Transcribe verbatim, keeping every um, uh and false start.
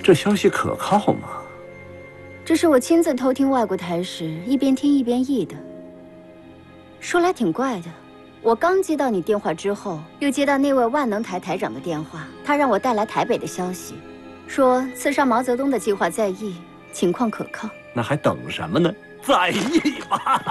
这消息可靠吗？ 这是我亲自偷听外国台时，一边听一边译的。说来挺怪的，我刚接到你电话之后，又接到那位万能台台长的电话，他让我带来台北的消息，说刺杀毛泽东的计划在议，情况可靠。 那还等什么呢？在议吧！